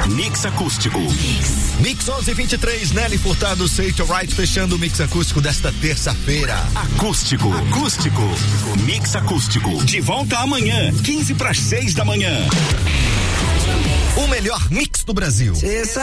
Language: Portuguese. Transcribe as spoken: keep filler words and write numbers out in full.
Mix Acústico. Mix, Mix onze e vinte e três, Nelly Furtado, Say It Right, fechando o Mix Acústico desta terça-feira. Acústico, acústico, Mix Acústico. De volta amanhã, quinze para as seis da manhã. O melhor mix do Brasil.